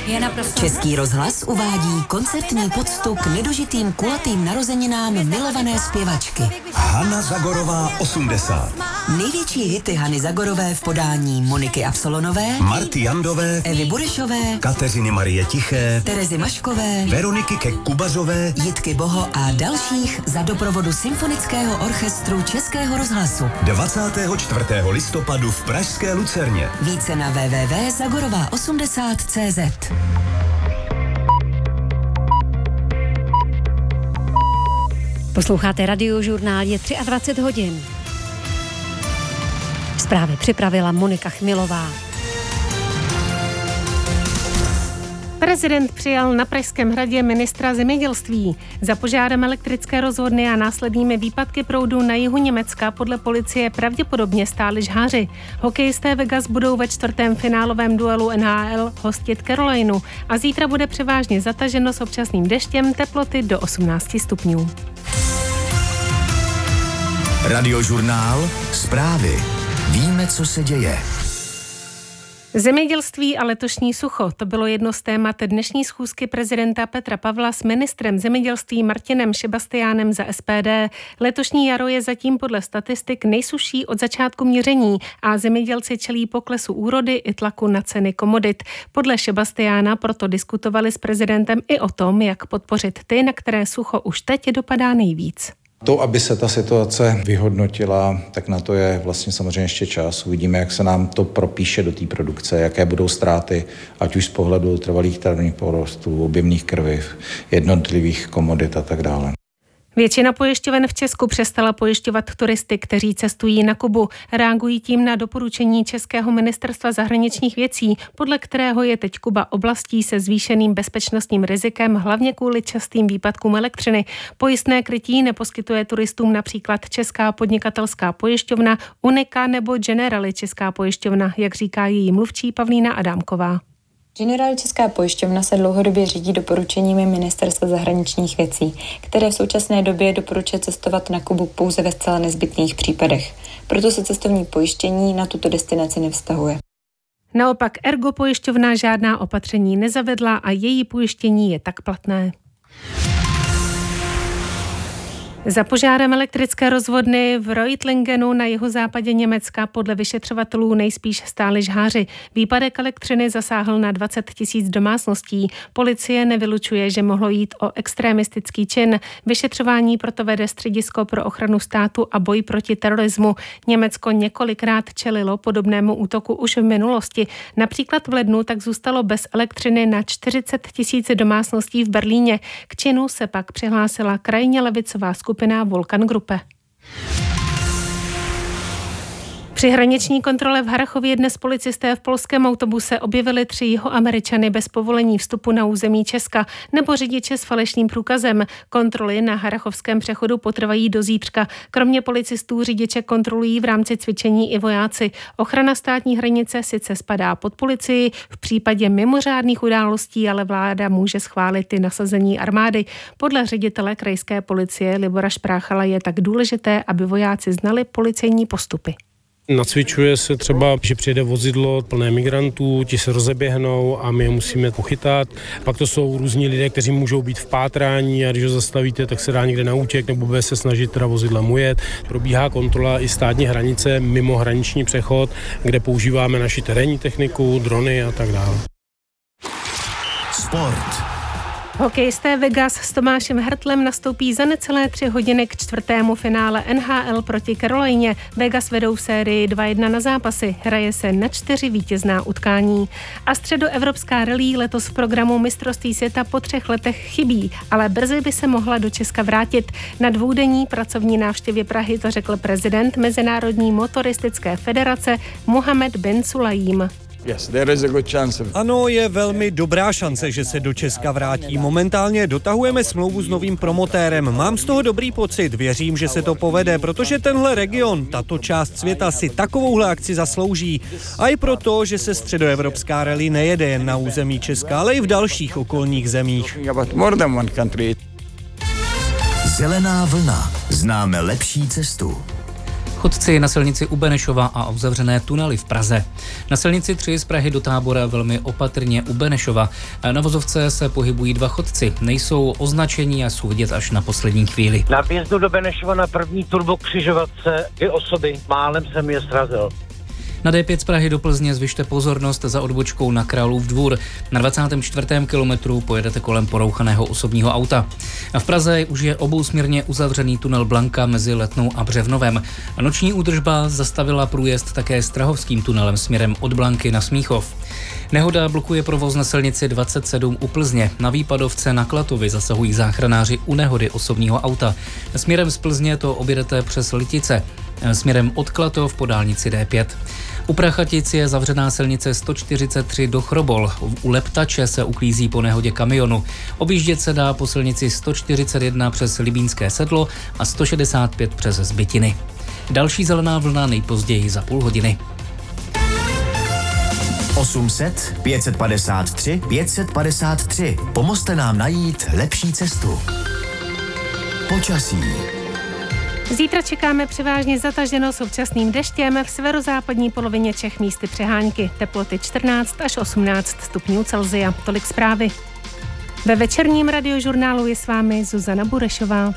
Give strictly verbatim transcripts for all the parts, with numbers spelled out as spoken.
Je naprosto... Český rozhlas uvádí koncertní poctu k nedožitým kulatým narozeninám milované zpěvačky. Hana Zagorová osmdesát. Největší hity Hany Zagorové v podání Moniky Absolonové, Marty Jandové, Evy Burešové, Kateřiny Marie Tiché, Terezy Maškové, Veroniky Kek-Kubařové, Jitky Boho a dalších za doprovodu Symfonického orchestru Českého rozhlasu. dvacátého čtvrtého listopadu v pražské Lucerně. Více na w w w tečka zagorová osmdesát tečka cé zet. Posloucháte Radiožurnál, je dvacet tři hodin. Zprávy připravila Monika Chmilová. Prezident přijal na Pražském hradě ministra zemědělství. Za požárem elektrické rozvodny a následnými výpadky proudu na jihu Německa podle policie pravděpodobně stáli žháři. Hokejisté Vegas budou ve čtvrtém finálovém duelu N H L hostit Carolinu a zítra bude převážně zataženo s občasným deštěm, teploty do osmnáct stupňů. Radiožurnál, zprávy. Víme, co se děje. Zemědělství a letošní sucho, to bylo jedno z témat dnešní schůzky prezidenta Petra Pavla s ministrem zemědělství Martinem Šebastiánem za S P D. Letošní jaro je zatím podle statistik nejsušší od začátku měření a zemědělci čelí poklesu úrody i tlaku na ceny komodit. Podle Šebastiána proto diskutovali s prezidentem i o tom, jak podpořit ty, na které sucho už teď dopadá nejvíc. To, aby se ta situace vyhodnotila, tak na to je vlastně samozřejmě ještě čas. Uvidíme, jak se nám to propíše do té produkce, jaké budou ztráty, ať už z pohledu trvalých travních porostů, objemných krviv, jednotlivých komodit a tak dále. Většina pojišťoven v Česku přestala pojišťovat turisty, kteří cestují na Kubu. Reagují tím na doporučení Českého ministerstva zahraničních věcí, podle kterého je teď Kuba oblastí se zvýšeným bezpečnostním rizikem, hlavně kvůli častým výpadkům elektřiny. Pojistné krytí neposkytuje turistům například Česká podnikatelská pojišťovna, Unica nebo Generali Česká pojišťovna, jak říká její mluvčí Pavlína Adámková. Generali Česká pojišťovna se dlouhodobě řídí doporučeními Ministerstva zahraničních věcí, které v současné době doporučuje cestovat na Kubu pouze ve zcela nezbytných případech. Proto se cestovní pojištění na tuto destinaci nevztahuje. Naopak Ergo pojišťovna žádná opatření nezavedla a její pojištění je tak platné. Za požárem elektrické rozvodny v Reutlingenu na jihozápadě Německa podle vyšetřovatelů nejspíš stáli žháři. Výpadek elektřiny zasáhl na dvacet tisíc domácností. Policie nevylučuje, že mohlo jít o extremistický čin. Vyšetřování proto vede Středisko pro ochranu státu a boj proti terorismu. Německo několikrát čelilo podobnému útoku už v minulosti. Například v lednu tak zůstalo bez elektřiny na čtyřicet tisíc domácností v Berlíně. K činu se pak přihlásila krajně levicová skupina skupina Volkan Gruppe. Při hraniční kontrole v Harrachově dnes policisté v polském autobuse objevili tři Jihoameričany bez povolení vstupu na území Česka nebo řidiče s falešným průkazem. Kontroly na harrachovském přechodu potrvají do zítřka. Kromě policistů řidiče kontrolují v rámci cvičení i vojáci. Ochrana státní hranice sice spadá pod policii, v případě mimořádných událostí ale vláda může schválit i nasazení armády. Podle ředitele krajské policie Libora Špráchala je tak důležité, aby vojáci znali policejní postupy. Nacvičuje se třeba, že přijede vozidlo plné migrantů, ti se rozeběhnou a my je musíme pochytat. Pak to jsou různí lidé, kteří můžou být v pátrání a když ho zastavíte, tak se dá někde na útěk nebo bude se snažit teda vozidlem ujet. Probíhá kontrola i státní hranice mimo hraniční přechod, kde používáme naši terénní techniku, drony a tak dále. Sport. Hokejisté Vegas s Tomášem Hertlem nastoupí za necelé tři hodiny k čtvrtému finále N H L proti Carolině. Vegas vedou v sérii dva jedna na zápasy, hraje se na čtyři vítězná utkání. A středoevropská rally letos v programu mistrovství světa po třech letech chybí, ale brzy by se mohla do Česka vrátit. Na dvoudenní pracovní návštěvě Prahy to řekl prezident Mezinárodní motoristické federace Mohamed bin Sulajím. Yes, there is a good chance. Ano, je velmi dobrá šance, že se do Česka vrátí. Momentálně dotahujeme smlouvu s novým promotérem. Mám z toho dobrý pocit, věřím, že se to povede, protože tenhle region, tato část světa si takovouhle akci zaslouží. A i proto, že se středoevropská rally nejede jen na území Česka, ale i v dalších okolních zemích. Zelená vlna. Známe lepší cestu. Chodci na silnici u Benešova a uzavřené tunely v Praze. Na silnici tři z Prahy do Tábora velmi opatrně u Benešova. Na vozovce se pohybují dva chodci. Nejsou označení a jsou vidět až na poslední chvíli. Na vjezdu do Benešova na první turbokřižovatce dvě osoby. Málem jsem je srazil. Na D pět z Prahy do Plzně zvyšte pozornost za odbočkou na Králův Dvůr. Na dvacátém čtvrtém kilometru pojedete kolem porouchaného osobního auta. A v Praze už je obousměrně uzavřený tunel Blanka mezi Letnou a Břevnovem. A noční údržba zastavila průjezd také Strahovským tunelem směrem od Blanky na Smíchov. Nehoda blokuje provoz na silnici dvacet sedm u Plzně. Na výpadovce na Klatovi zasahují záchranáři u nehody osobního auta. Směrem z Plzně to objedete přes Litice. Směrem od Klatov po dálnici D pět. U Prachatic je zavřená silnice sto čtyřicet tři do Chrobol. U Leptače se uklízí po nehodě kamionu. Objíždět se dá po silnici sto čtyřicet jedna přes Libínské Sedlo a sto šedesát pět přes Zbytiny. Další zelená vlna nejpozději za půl hodiny. osm set, pět set padesát tři, pět set padesát tři. Pomozte nám najít lepší cestu. Počasí. Zítra čekáme převážně zataženo s občasným deštěm, v severozápadní polovině Čech místy přehánky. Teploty čtrnáct až osmnáct stupňů Celsia. Tolik zprávy. Ve večerním radiožurnálu je s vámi Zuzana Burešová.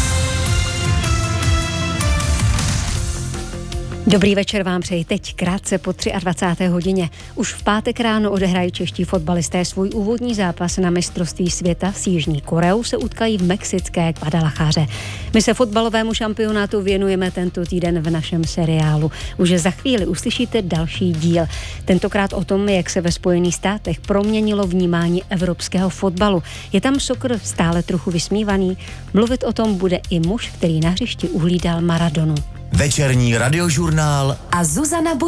Dobrý večer vám přeji teď, krátce po dvacáté třetí hodině. Už v pátek ráno odehrají čeští fotbalisté svůj úvodní zápas na mistrovství světa s Jižní Koreou, se utkají v mexické Guadalajáře. My se fotbalovému šampionátu věnujeme tento týden v našem seriálu. Už za chvíli uslyšíte další díl. Tentokrát o tom, jak se ve Spojených státech proměnilo vnímání evropského fotbalu. Je tam soccer stále trochu vysmívaný? Mluvit o tom bude i muž, který na hřišti uhlídal Maradonu. Večerní radiožurnál a Zuzana